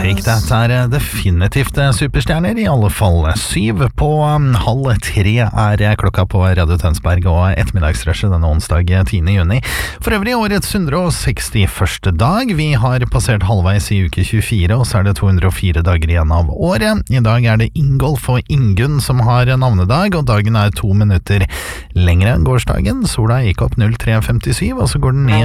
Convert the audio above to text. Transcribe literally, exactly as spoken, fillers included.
Take That er definitivt superstjerner, i alle fall syv på halv tre er klokka på Radio Tønsberg og ettermiddagsrushet denne onsdag tiende juni. For øvrig årets hundre og sekstiførste dag. Vi har passert halvveis i uke tjuefire, og så er det to hundre og fire dager igjen av året. I dag er det Ingolf og Ingunn som har navnedag, og dagen er to minutter lengre enn gårsdagen. Sola gikk opp null tre femtisju, og så går den ned